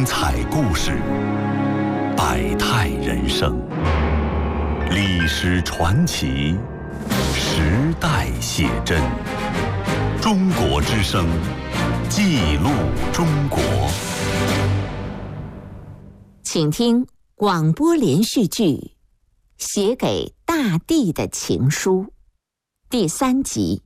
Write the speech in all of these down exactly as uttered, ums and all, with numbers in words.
精彩故事，百态人生，历史传奇，时代写真。中国之声，记录中国。 请听广播连续剧《写给大地的情书》第三集。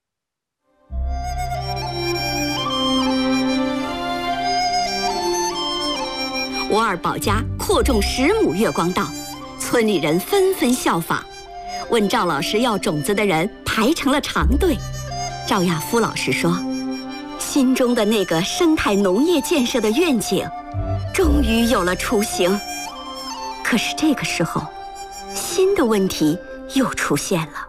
我二宝家扩种十亩月光稻，村里人纷纷效仿，问赵老师要种子的人排成了长队。赵亚夫老师说，心中的那个生态农业建设的愿景终于有了雏形。可是这个时候，新的问题又出现了。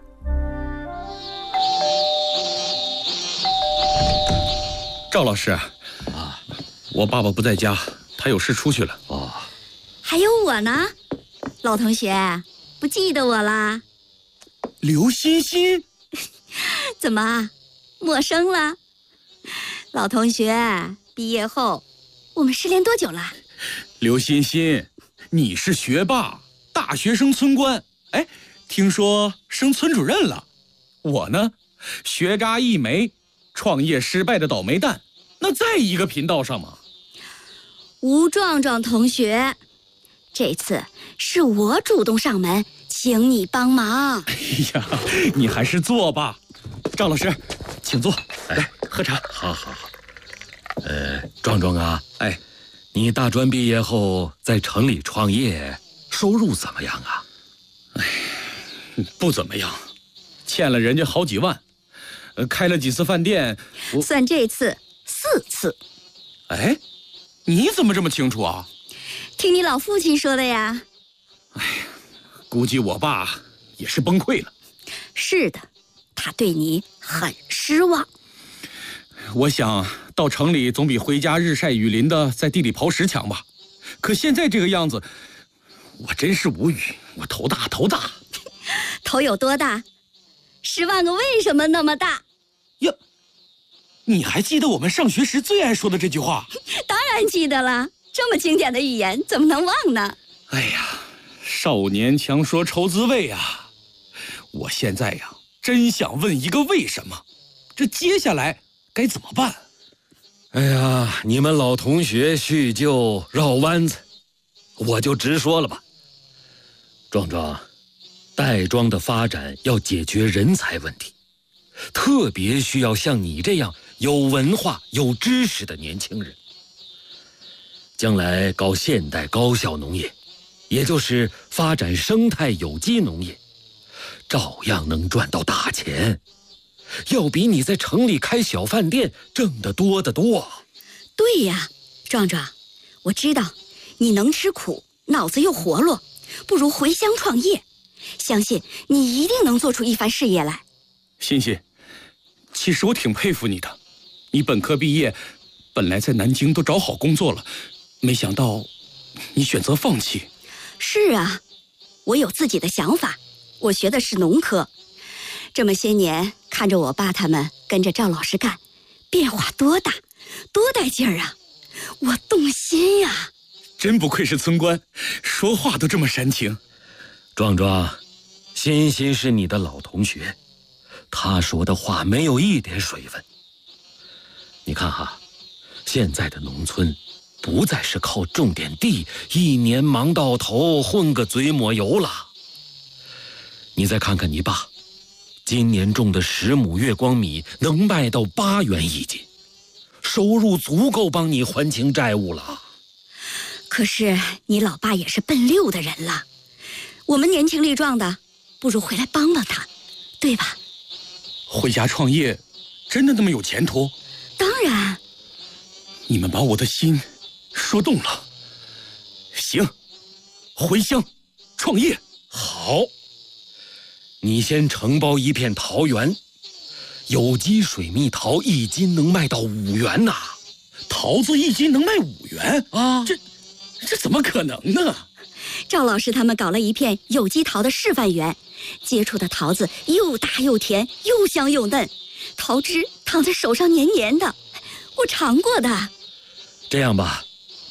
赵老师啊，我爸爸不在家，他有事出去了。 哦， 还有我呢，老同学，不记得我啦？ 刘欣欣， 怎么陌生了？老同学，毕业后我们失联多久了？ 刘欣欣，你是学霸，大学生村官，哎，听说升村主任了。我呢，学渣一枚，创业失败的倒霉蛋，那在一个频道上吗？ 吴壮壮同学，这次是我主动上门，请你帮忙。 哎呀，你还是坐吧。赵老师，请坐，来喝茶。 好好好。呃，壮壮啊， 哎， 你大专毕业后在城里创业，收入怎么样啊？ 哎，不怎么样，欠了人家好几万，呃，开了几次饭店，我算这次四次。 哎，你怎么这么清楚啊？ 听你老父亲说的呀。 哎呀，估计我爸也是崩溃了。 是的，他对你很失望。 我想到城里总比回家日晒雨淋的在地里刨食强吧。可现在这个样子，我真是无语，我头大头大。 头有多大？十万个为什么那么大？ 呀，你还记得我们上学时最爱说的这句话？ 当然记得了，这么经典的语言怎么能忘呢？ 哎呀，少年强说愁滋味啊！我现在呀，真想问一个为什么，这接下来该怎么办？ 哎呀，你们老同学叙旧绕弯子，我就直说了吧。壮壮，袋庄的发展要解决人才问题，特别需要像你这样有文化、有知识的年轻人。将来搞现代高效农业，也就是发展生态有机农业，照样能赚到大钱，要比你在城里开小饭店挣得多得多。 对呀，壮壮，我知道你能吃苦，脑子又活络，不如回乡创业，相信你一定能做出一番事业来。 欣欣，其实我挺佩服你的，你本科毕业，本来在南京都找好工作了，没想到你选择放弃。 是啊，我有自己的想法，我学的是农科，这么些年看着我爸他们跟着赵老师干，变化多大，多带劲儿啊，我动心呀。 真不愧是村官，说话都这么煽情。 壮壮，欣欣是你的老同学，他说的话没有一点水分。你看哈，现在的农村不再是靠种点地，一年忙到头，混个嘴抹油了。你再看看你爸，今年种的十亩月光米能卖到八元一斤，收入足够帮你还清债务了。 可是你老爸也是奔六的人了，我们年轻力壮的，不如回来帮帮他，对吧？ 回家创业，真的那么有前途？ 当然。 你们把我的心说动了。行，回乡创业。 好，你先承包一片桃园，有机水蜜桃一斤能卖到五元呐！ 桃子一斤能卖五元啊？ 这这怎么可能呢？ 赵老师他们搞了一片有机桃的示范园，接触的桃子又大又甜，又香又嫩，桃汁淌在手上黏黏的，我尝过的。 这样吧，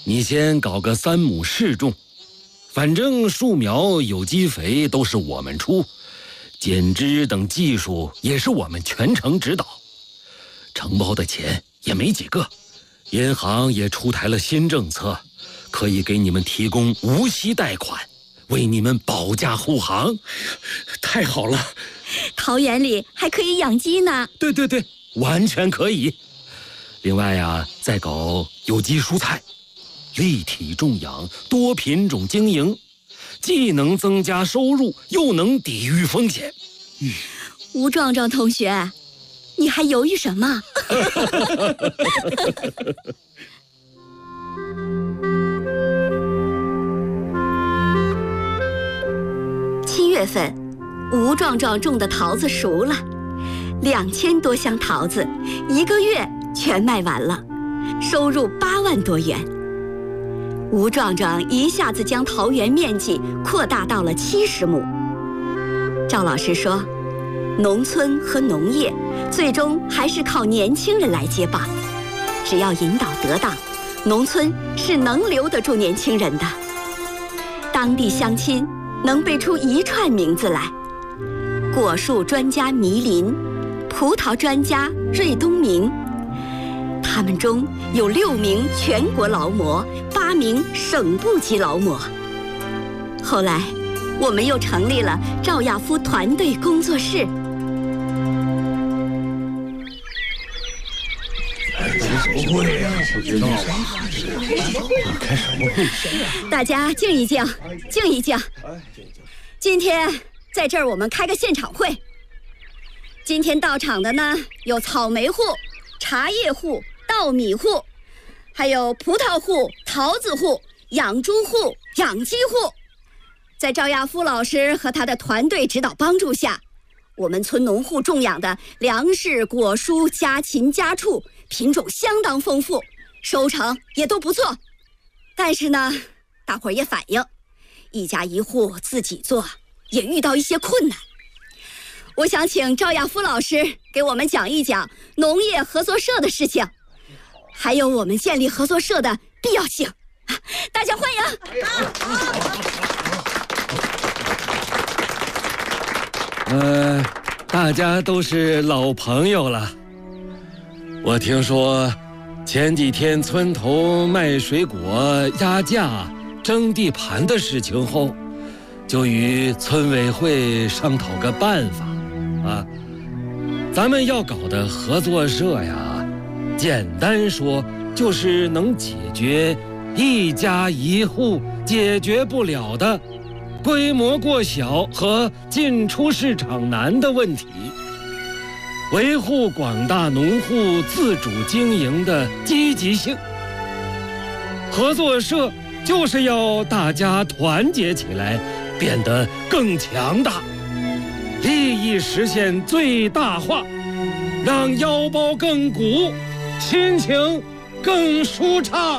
你先搞个三亩试种，反正树苗、有机肥都是我们出，剪枝等技术也是我们全程指导。承包的钱也没几个，银行也出台了新政策，可以给你们提供无息贷款，为你们保驾护航。 太好了！ 桃园里还可以养鸡呢。 对对对，完全可以。另外呀，再搞有机蔬菜，立体种养，多品种经营，既能增加收入，又能抵御风险。 嗯，吴壮壮同学，你还犹豫什么？七月份，吴壮壮种的桃子熟了，两千多箱桃子，一个月全卖完了，收入八万多元。吴壮壮一下子将桃园面积扩大到了七十亩。赵老师说，农村和农业最终还是靠年轻人来接棒，只要引导得当，农村是能留得住年轻人的。当地乡亲能背出一串名字来：果树专家迷林，葡萄专家瑞东明。他们中有六名全国劳模，八名省部级劳模。后来，我们又成立了赵亚夫团队工作室。 开什么会呀？不知道啊。开什么会？ 大家静一静，静一静。今天在这儿我们开个现场会。今天到场的呢，有草莓户、茶叶户、稻米户，还有葡萄户、桃子户、养猪户、养鸡户。在赵亚夫老师和他的团队指导帮助下，我们村农户种养的粮食、果蔬家禽家畜品种相当丰富，收成也都不错。但是呢，大伙儿也反映，一家一户自己做也遇到一些困难。我想请赵亚夫老师给我们讲一讲农业合作社的事情，还有我们建立合作社的必要性。大家欢迎。 呃，大家都是老朋友了。我听说前几天村头卖水果压价争地盘的事情后，就与村委会商讨个办法啊。咱们要搞的合作社呀，简单说就是能解决一家一户解决不了的规模过小和进出市场难的问题，维护广大农户自主经营的积极性。合作社就是要大家团结起来，变得更强大，利益实现最大化，让腰包更鼓，心情更舒畅。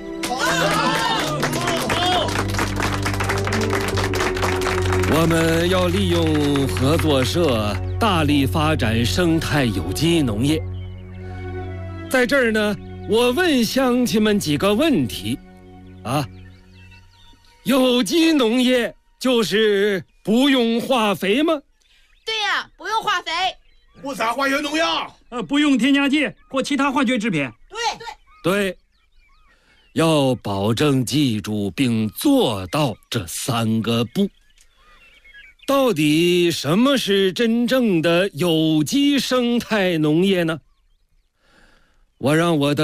我们要利用合作社大力发展生态有机农业。在这儿呢，我问乡亲们几个问题啊。有机农业就是不用化肥吗？ 对呀，不用化肥， 不撒化学农药， 呃，不用添加剂或其他化学制品。 对对对，要保证记住并做到这三个不。到底什么是真正的有机生态农业呢？我让我的